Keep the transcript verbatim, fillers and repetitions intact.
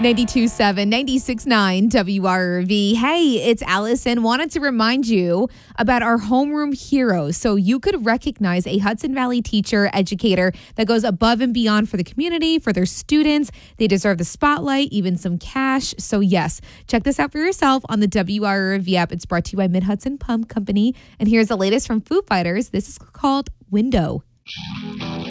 ninety-two point seven, ninety-six point nine W R V. Hey, it's Allison. Wanted to remind you about our homeroom heroes. So you could recognize a Hudson Valley teacher, educator that goes above and beyond for the community, for their students. They deserve the spotlight, even some cash. So yes, check this out for yourself on the W R V app. It's brought to you by Mid-Hudson Pump Company. And here's the latest from Foo Fighters. This is called Window.